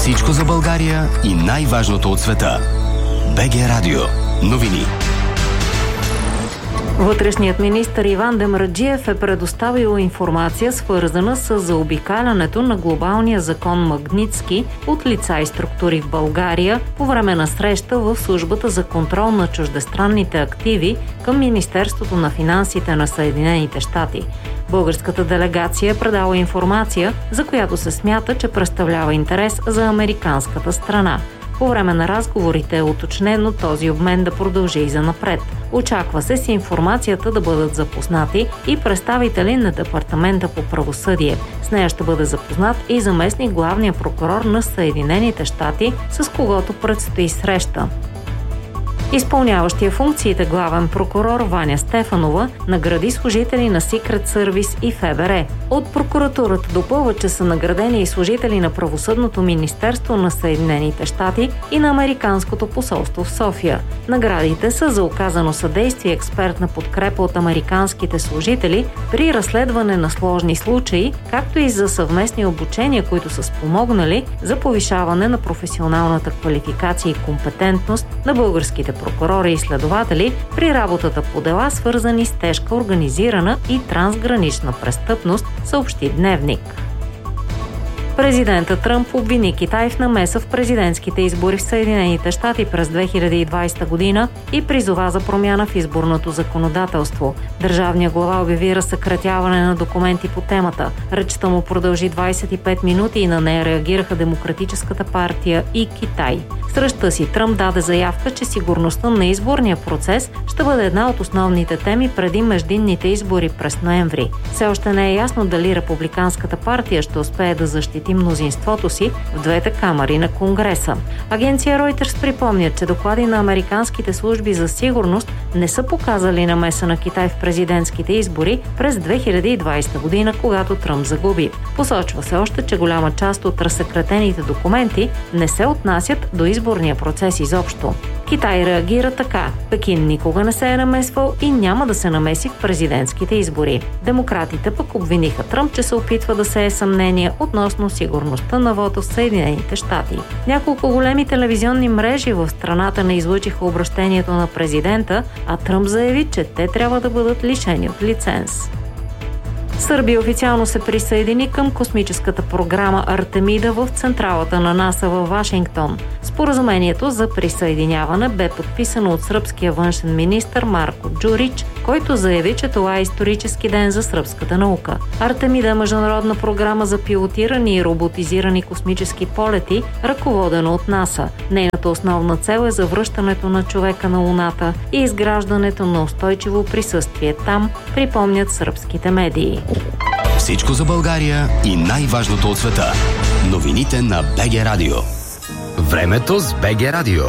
Всичко за България и най-важното от света. БГ Радио. Новини. Вътрешният министър Иван Демраджиев е предоставил информация, свързана с заобикалянето на глобалния закон Магнитски от лица и структури в България по време на среща в Службата за контрол на чуждестранните активи към Министерството на финансите на Съединените щати. Българската делегация е предала информация, за която се смята, че представлява интерес за американската страна. По време на разговорите е уточнено този обмен да продължи и занапред. Очаква се с информацията да бъдат запознати и представители на Департамента по правосъдие. С нея ще бъде запознат и заместник главния прокурор на Съединените щати, с когото предстои среща. Изпълняващия функциите главен прокурор Ваня Стефанова награди служители на Secret Service и ФБР. От прокуратурата допълва, че са наградени и служители на Правосъдното министерство на Съединените щати и на Американското посолство в София. Наградите са за оказано съдействие и експертна подкрепа от американските служители при разследване на сложни случаи, както и за съвместни обучения, които са спомогнали за повишаване на професионалната квалификация и компетентност на българските прокурори и следователи при работата по дела, свързани с тежка организирана и трансгранична престъпност, съобщи Дневник. Президентът Тръмп обвини Китай в намеса в президентските избори в Съединените щати през 2020 година и призова за промяна в изборното законодателство. Държавният глава обяви разсекретяване на документи по темата. Речта му продължи 25 минути и на нея реагираха Демократическата партия и Китай. С речта си Тръмп даде заявка, че сигурността на изборния процес ще бъде една от основните теми преди междинните избори през ноември. Все още не е ясно дали Републиканската партия ще успее да защити мнозинството си в двете камари на Конгреса. Агенция Reuters припомня, че доклади на американските служби за сигурност не са показали намеса на Китай в президентските избори през 2020 година, когато Тръмп загуби. Посочва се още, че голяма част от разсекретените документи не се отнасят до изборния процес изобщо. Китай реагира така. Пекин никога не се е намесвал и няма да се намеси в президентските избори. Демократите пък обвиниха Тръмп, че се опитва да сее съмнение относно сигурността на вота в Съединените щати. Няколко големи телевизионни мрежи в страната не излъчиха обръщението на президента, а Тръмп заяви, че те трябва да бъдат лишени от лиценз. Сърбия официално се присъедини към космическата програма Артемида в централата на НАСА във Вашингтон. Споразумението за присъединяване бе подписано от сръбския външен министър Марко Джурич, който заяви, че това е исторически ден за сръбската наука. Артемида е международна програма за пилотирани и роботизирани космически полети, ръководена от НАСА. Нейната основна цел е завръщането на човека на Луната и изграждането на устойчиво присъствие там, припомнят сръбските медии. Всичко за България и най-важното от света. Новините на БГ Радио. Времето с БГ Радио.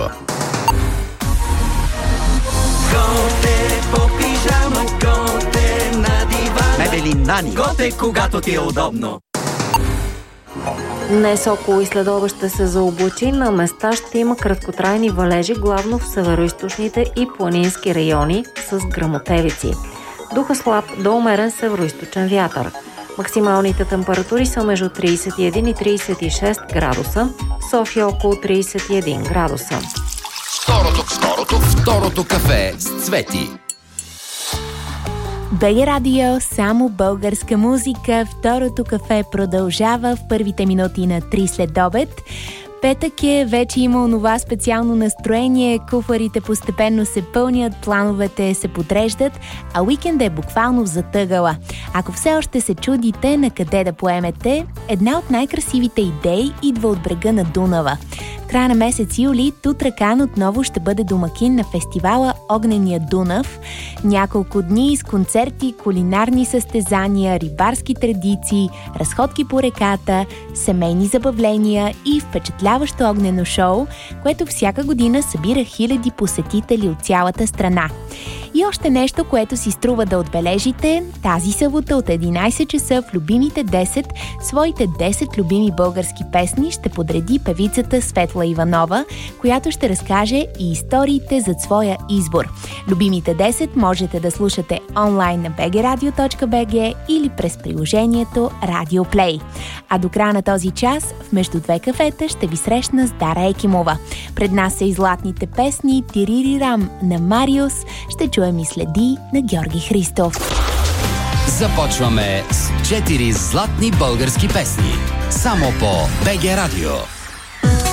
Готе по пижама, готе на дивана. Мебели Нани. Готе, когато ти е удобно. Днес около и следобед ще се заоблачи, на места ще има краткотрайни валежи, главно в североизточните и планински райони с гръмотевици. Духа слаб до умерен североизточен вятър. Максималните температури са между 31 и 36 градуса, в София около 31 градуса. Второто кафе с Цвети. БГ Радио, само българска музика. Второто кафе продължава в първите минути на 3 следобед. Петък е, вече има онова специално настроение, куфарите постепенно се пълнят, плановете се подреждат, а уикендът е буквално в затъгала. Ако все още се чудите на къде да поемете, една от най-красивите идеи идва от брега на Дунава. В края на месец юли Тутракан отново ще бъде домакин на фестивала Огнения Дунав. Няколко дни с концерти, кулинарни състезания, рибарски традиции, разходки по реката, семейни забавления и впечатляващо огнено шоу, което всяка година събира хиляди посетители от цялата страна. И още нещо, което си струва да отбележите, тази събота от 11 часа в любимите 10, своите 10 любими български песни ще подреди певицата Светла Иванова, която ще разкаже и историите зад своя избор. Любимите 10 можете да слушате онлайн на bgradio.bg или през приложението Radio Play. А до края на този час в Между две кафета ще ви срещна с Дара Екимова. Пред нас са и златните песни Тиририрам на Мариус, ще чуем и Следи на Георги Христов. Започваме с 4 златни български песни. Само по БГ Радио.